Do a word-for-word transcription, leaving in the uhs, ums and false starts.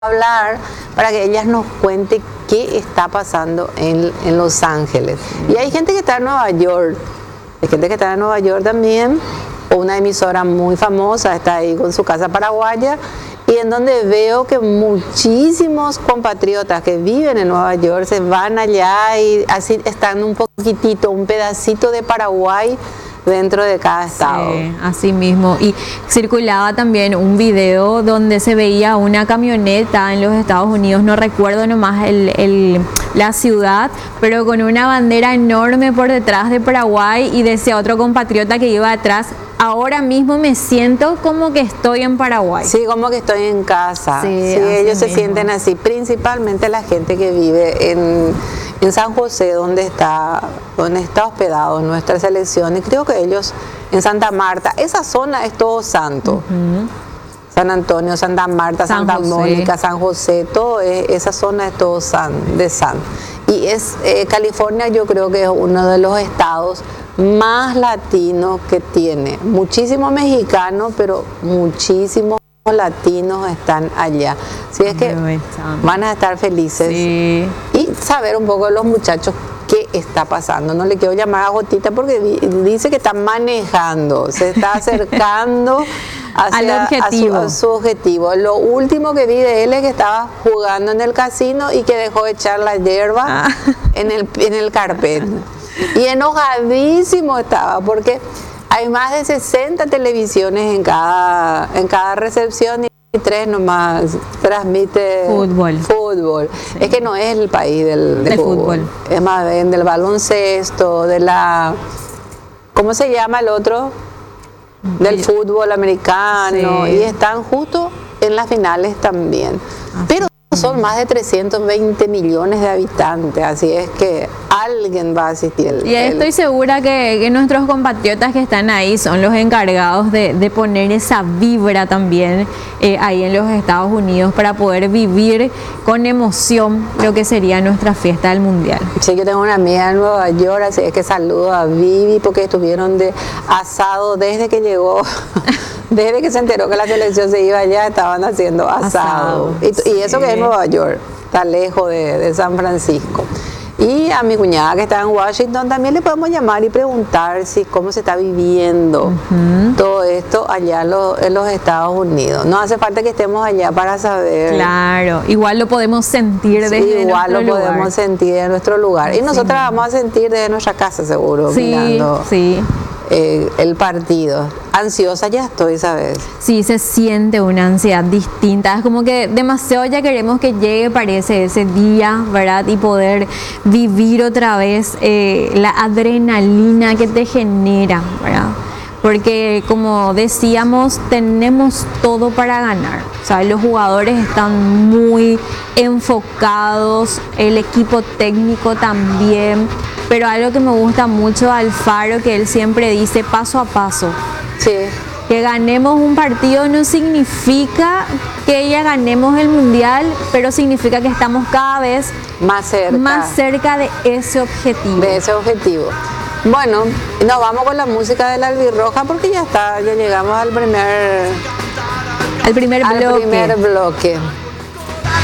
hablar para que ellas nos cuente qué está pasando en, en Los Ángeles. Y hay gente que está en Nueva York, hay gente que está en Nueva York también, o una emisora muy famosa está ahí con su casa paraguaya, y en donde veo que muchísimos compatriotas que viven en Nueva York se van allá y así están un poquitito, un pedacito de Paraguay dentro de cada estado. Sí, así mismo. Y circulaba también un video donde se veía una camioneta en los Estados Unidos, no recuerdo nomás el, el, la ciudad, pero con una bandera enorme por detrás de Paraguay, y decía otro compatriota que iba atrás: ahora mismo me siento como que estoy en Paraguay. Sí, como que estoy en casa. Sí, sí, ellos mismo. se sienten así, principalmente la gente que vive en, en San José, donde está, donde está hospedado nuestra selección, y creo que ellos en Santa Marta, esa zona es todo santo. Uh-huh. San Antonio, Santa Marta, San Santa José. Mónica, San José, todo es, esa zona es todo san, de san. Y es eh, California, yo creo que es uno de los estados más latinos que tiene. Muchísimos mexicanos, pero muchísimos latinos están allá. Así es que van a estar felices. Sí. Y saber un poco de los muchachos qué está pasando. No le quiero llamar a Gotita porque dice que está manejando, se está acercando hacia, al objetivo. A, su, a su objetivo. Lo último que vi de él es que estaba jugando en el casino y que dejó de echar la hierba ah. en el, en el carpet. Y enojadísimo estaba porque hay más de sesenta televisiones en cada, en cada recepción, y tres nomás transmite fútbol. fútbol. Sí. Es que no es el país del, del, del fútbol. fútbol. Es más bien del baloncesto, de la... ¿Cómo se llama el otro? Del fútbol americano. Sí. Y están justo en las finales también. Así. Pero son más de trescientos veinte millones de habitantes, así es que alguien va a asistir. El, y estoy el... segura que, que nuestros compatriotas que están ahí son los encargados de, de poner esa vibra también eh, ahí en los Estados Unidos para poder vivir con emoción lo que sería nuestra fiesta del Mundial. Sí, yo tengo una amiga en Nueva York, así es que saludo a Vivi porque estuvieron de asado desde que llegó. Desde que se enteró que la selección se iba allá, estaban haciendo asado. asado y, sí. y eso que es Nueva York, está lejos de, de San Francisco. Y a mi cuñada que está en Washington también le podemos llamar y preguntar si cómo se está viviendo uh-huh. todo esto allá en los, en los Estados Unidos. No hace falta que estemos allá para saber. Claro, igual lo podemos sentir desde sí, igual nuestro lo lugar. podemos sentir en nuestro lugar. Y sí. nosotras vamos a sentir desde nuestra casa seguro, sí, mirando. Sí. Eh, el partido. Ansiosa ya estoy, ¿sabes? Sí, se siente una ansiedad distinta. Es como que demasiado ya queremos que llegue, parece, ese día, ¿verdad? Y poder vivir otra vez eh, la adrenalina que te genera, ¿verdad? Porque como decíamos, tenemos todo para ganar. O sea, los jugadores están muy enfocados, el equipo técnico también. Pero algo que me gusta mucho de Alfaro, que él siempre dice paso a paso. Sí. Que ganemos un partido no significa que ya ganemos el Mundial, pero significa que estamos cada vez más cerca, más cerca de ese objetivo. De ese objetivo. Bueno, nos vamos con la música de la Albirroja porque ya está, ya llegamos al primer, al primer al bloque. primer bloque.